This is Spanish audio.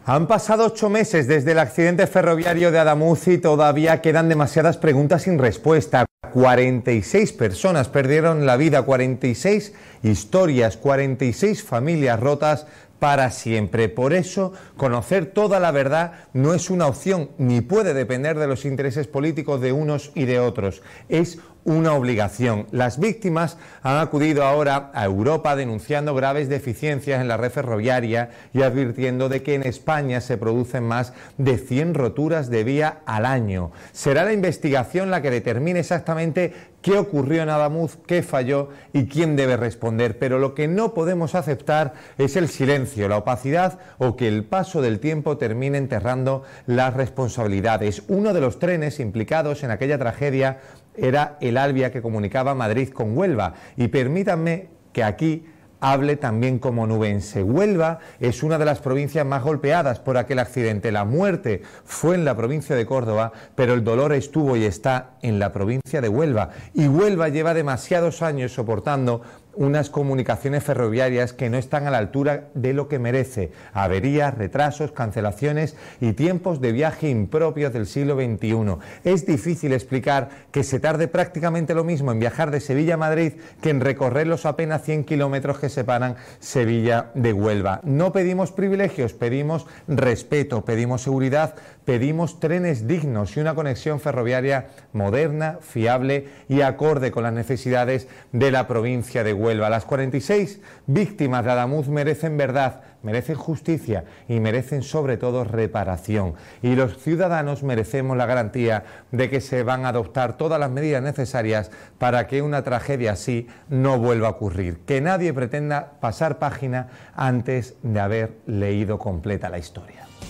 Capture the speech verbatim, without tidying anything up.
Han pasado ocho meses desde el accidente ferroviario de Adamuz y todavía quedan demasiadas preguntas sin respuesta. cuarenta y seis personas perdieron la vida, cuarenta y seis historias, cuarenta y seis familias rotas para siempre. Por eso, conocer toda la verdad no es una opción ni puede depender de los intereses políticos de unos y de otros. Es una obligación. Las víctimas han acudido ahora a Europa denunciando graves deficiencias en la red ferroviaria y advirtiendo de que en España se producen más de cien roturas de vía al año. Será la investigación la que determine exactamente qué ocurrió en Adamuz, qué falló y quién debe responder. Pero lo que no podemos aceptar es el silencio, la opacidad o que el paso del tiempo termine enterrando las responsabilidades. Uno de los trenes implicados en aquella tragedia era el Alvia que comunicaba Madrid con Huelva. Y permítanme que aquí hable también como nubense. Huelva es una de las provincias más golpeadas por aquel accidente. La muerte fue en la provincia de Córdoba, pero el dolor estuvo y está en la provincia de Huelva. Y Huelva lleva demasiados años soportando unas comunicaciones ferroviarias que no están a la altura de lo que merece. Averías, retrasos, cancelaciones y tiempos de viaje impropios del siglo veintiuno. Es difícil explicar que se tarde prácticamente lo mismo en viajar de Sevilla a Madrid que en recorrer los apenas cien kilómetros que separan Sevilla de Huelva. No pedimos privilegios, pedimos respeto, pedimos seguridad, pedimos trenes dignos y una conexión ferroviaria moderna, fiable y acorde con las necesidades de la provincia de Huelva. Las cuarenta y seis víctimas de Adamuz merecen verdad, merecen justicia y merecen sobre todo reparación. Y los ciudadanos merecemos la garantía de que se van a adoptar todas las medidas necesarias para que una tragedia así no vuelva a ocurrir. Que nadie pretenda pasar página antes de haber leído completa la historia.